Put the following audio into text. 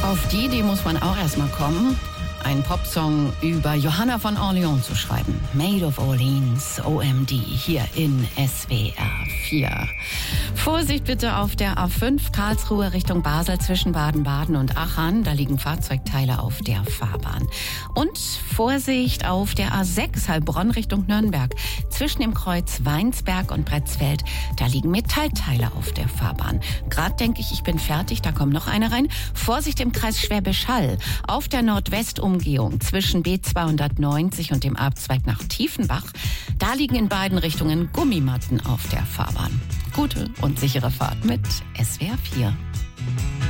Auf die Idee muss man auch erstmal kommen, einen Popsong über Johanna von Orleans zu schreiben. Maid of Orleans, OMD, hier in SWR 4. Vorsicht bitte auf der A5 Karlsruhe Richtung Basel zwischen Baden-Baden und Aachen. Da liegen Fahrzeugteile auf der Fahrbahn. Und Vorsicht auf der A6 Heilbronn Richtung Nürnberg. Zwischen dem Kreuz Weinsberg und Bretzfeld. Da liegen Metallteile auf der Fahrbahn. Gerade denke ich bin fertig, da kommt noch eine rein. Vorsicht im Kreis Schwäbisch Hall. Auf der Nordwestumgehung zwischen B290 und dem Abzweig nach Tiefenbach. Da liegen in beiden Richtungen Gummimatten auf der Fahrbahn. Gute und sichere Fahrt mit SWR 4.